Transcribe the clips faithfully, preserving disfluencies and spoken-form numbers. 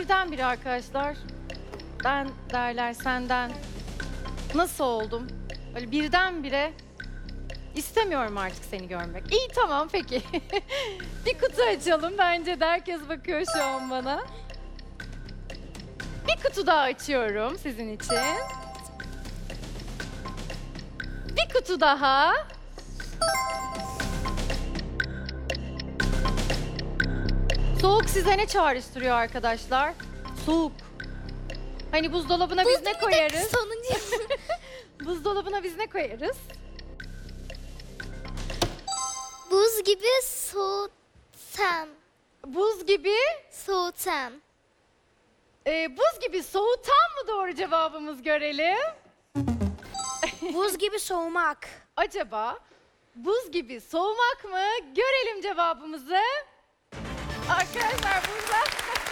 birdenbire arkadaşlar. Ben derler senden. Nasıl oldum? Böyle birdenbire istemiyorum artık seni görmek. İyi tamam peki. Bir kutu açalım. Bence de herkes bakıyor şu an bana. Bir kutu daha açıyorum sizin için. Bir kutu daha. Soğuk size ne çağrıştırıyor arkadaşlar? Soğuk. Hani buzdolabına biz ne koyarız? Sonuncu. Buzdolabına biz ne koyarız? Buz gibi soğutan. Buz gibi, Soğutan. e, buz gibi soğutan mı doğru cevabımız görelim? Buz gibi soğumak. Acaba buz gibi soğumak mı? Görelim cevabımızı. Arkadaşlar burada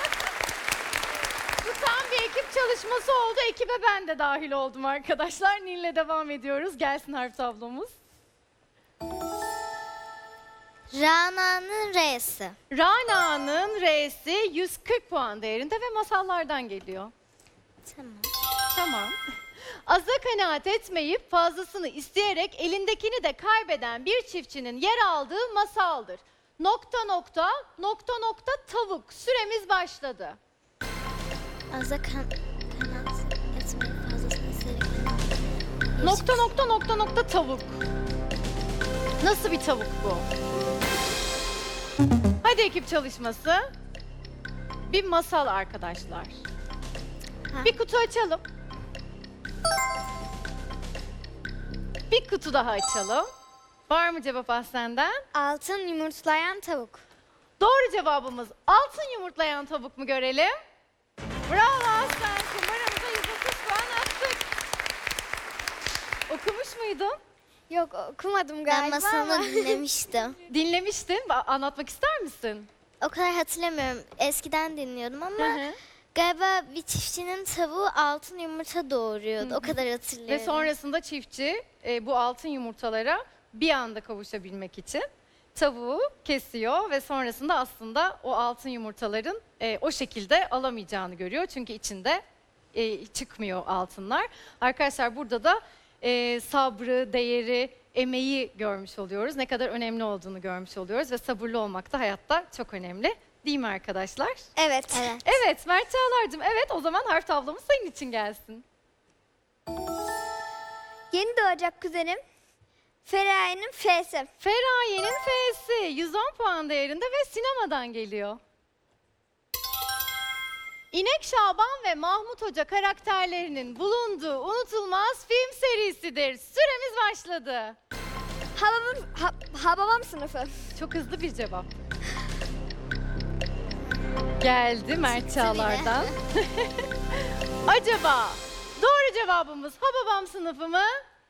bu tam bir ekip çalışması oldu. Ekibe ben de dahil oldum arkadaşlar. Nil'le devam ediyoruz. Gelsin harf tablomuz. Rana'nın R'si. Rana'nın R'si yüz kırk puan değerinde ve masallardan geliyor. Tamam. Tamam. Aza kanaat etmeyip fazlasını isteyerek elindekini de kaybeden bir çiftçinin yer aldığı masaldır. Nokta nokta nokta nokta tavuk. Süremiz başladı. Aza kan kanat etmeyi fazlasını isteyerek. Nokta nokta nokta nokta tavuk. Nasıl bir tavuk bu? Hadi ekip çalışması. Bir masal arkadaşlar. Ha. Bir kutu açalım. Bir kutu daha açalım. Var mı cevap Aslen'den? Altın yumurtlayan tavuk. Doğru cevabımız altın yumurtlayan tavuk mu görelim? Bravo Aslen. Kumaramıza yüz otuz puan attık. Okumuş muydun? Yok okumadım galiba Ben masalını ama. dinlemiştim. Dinlemiştin. Ba- Anlatmak ister misin? O kadar hatırlamıyorum. Eskiden dinliyordum ama Hı hı. galiba bir çiftçinin tavuğu altın yumurta doğuruyordu. O kadar hatırlıyorum. Ve sonrasında çiftçi e, bu altın yumurtalara bir anda kavuşabilmek için tavuğu kesiyor ve sonrasında aslında o altın yumurtaların e, o şekilde alamayacağını görüyor. Çünkü içinde e, çıkmıyor altınlar. Arkadaşlar burada da e, sabrı, değeri, emeği görmüş oluyoruz. Ne kadar önemli olduğunu görmüş oluyoruz ve sabırlı olmak da hayatta çok önemli. Değil mi arkadaşlar? Evet. Evet. Evet Mert Çağlar'cığım, evet o zaman harf tablomuz senin için gelsin. Yeni doğacak kuzenim. Feraye'nin F'si. Feraye'nin F'si yüz on puan değerinde ve sinemadan geliyor. İnek Şaban ve Mahmut Hoca karakterlerinin bulunduğu unutulmaz film serisidir. Süremiz başladı. Hababam, ha, Hababam sınıfı. Çok hızlı bir cevap. Geldi Mert Çağlar'dan. Acaba doğru cevabımız Hababam sınıfı mı?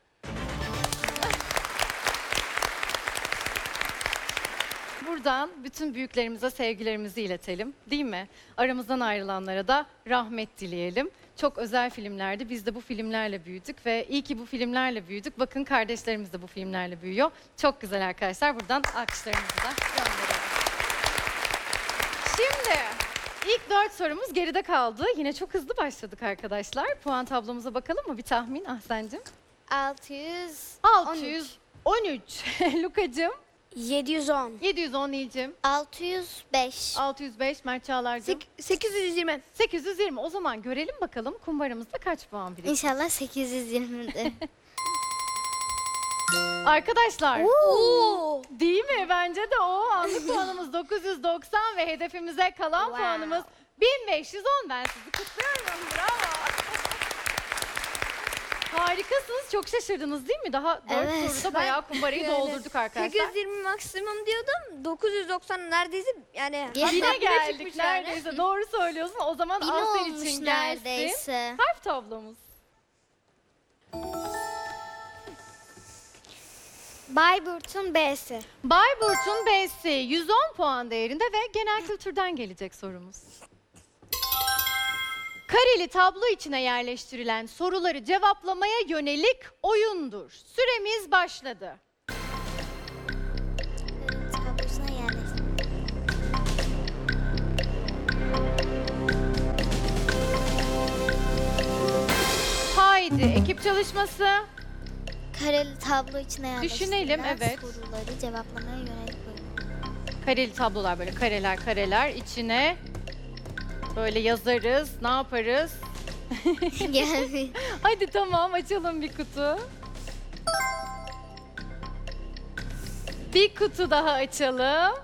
Buradan bütün büyüklerimize sevgilerimizi iletelim, değil mi? Aramızdan ayrılanlara da rahmet dileyelim. Çok özel filmlerdi. Biz de bu filmlerle büyüdük ve iyi ki bu filmlerle büyüdük. Bakın kardeşlerimiz de bu filmlerle büyüyor. Çok güzel arkadaşlar. Buradan alkışlarımızı da gönderelim. Şimdi ilk dört sorumuz geride kaldı. Yine çok hızlı başladık arkadaşlar. Puan tablomuza bakalım mı? Bir tahmin Ahsen'cim. altı yüz altı yüz on üç. Lukacığım. yedi yüz on. yedi yüz on Nilcim. altı yüz beş. altı yüz beş Mert Çağlar'cığım. sekiz yüz yirmi. sekiz yüz yirmi. O zaman görelim bakalım kumbaramızda kaç puan birikti. İnşallah sekiz yüz yirmidir. Arkadaşlar Oo. değil mi? Bence de o. Anlık puanımız dokuz yüz doksan ve hedefimize kalan Wow. puanımız bin beş yüz on. Ben sizi kutluyorum. Bravo. Harikasınız. Çok şaşırdınız değil mi? Daha dört Evet. soruda bayağı kumbarayı Yani doldurduk arkadaşlar. sekiz yüz yirmi maksimum diyordum. dokuz yüz doksan neredeyse yani. Yine hatta Bine bire geldik çıkmış yani. neredeyse. Doğru söylüyorsun. O zaman Bin Aslen olmuş için gelsin. neredeyse. Harf tablomuz. Bayburt'un B'si. Bayburt'un B'si yüz on puan değerinde ve genel kültürden gelecek sorumuz. Kareli tablo içine yerleştirilen soruları cevaplamaya yönelik oyundur. Süremiz başladı. Tablosuna yerleştir. Ekip çalışması. Kareli tablo içine yerleştirilen Düşünelim, evet. soruları cevaplamaya yönelik bölüm. Kareli tablolar, böyle kareler kareler içine böyle yazarız. Ne yaparız? Yani Hadi tamam, açalım bir kutu. Bir kutu daha açalım.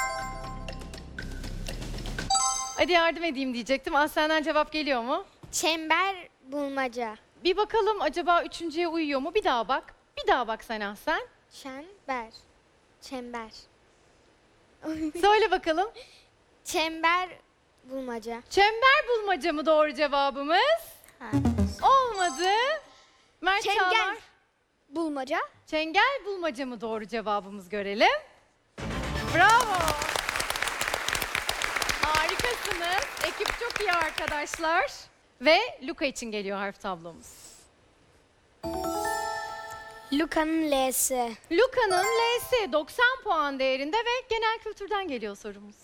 Hadi yardım edeyim diyecektim. Aslen'den cevap geliyor mu? Çember bulmaca. Bir bakalım acaba üçüncüye uyuyor mu? Bir daha bak. Bir daha bak sen Aslen. Çember. Çember. Söyle bakalım. Çember bulmaca. Çember bulmaca mı doğru cevabımız? hayır. Olmadı. Mert Çengel. Çağlar. Bulmaca. Çengel bulmaca mı doğru cevabımız, görelim. Bravo. Harikasınız. Ekip çok iyi arkadaşlar. Ve Luka için geliyor harf tablomuz. Luka'nın L'si. Luka'nın L'si doksan puan değerinde ve genel kültürden geliyor sorumuz.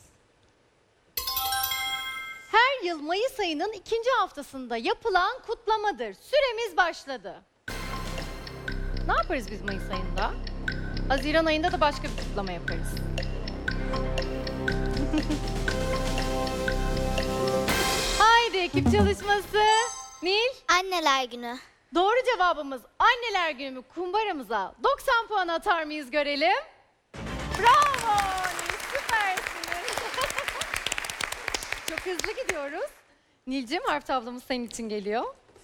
Her yıl Mayıs ayının ikinci haftasında yapılan kutlamadır. Süremiz başladı. Ne yaparız biz Mayıs ayında? Haziran ayında da başka bir kutlama yaparız. Haydi ekip çalışması. Nil? Anneler günü. Doğru cevabımız Anneler Günü mü? Kumbaramıza doksan puan atar mıyız, görelim. Bravo Nil, süpersiniz. Çok hızlı gidiyoruz. Nilcim, harf tablomuz senin için geliyor.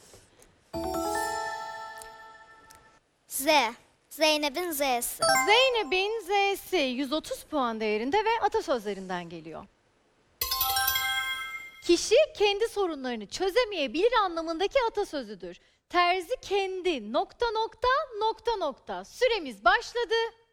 Z. Zeynep'in Z'si. Zeynep'in Z'si yüz otuz puan değerinde ve atasözlerinden geliyor. Kişi kendi sorunlarını çözemeyebilir anlamındaki atasözüdür. Terzi kendi nokta nokta nokta nokta. Süremiz başladı.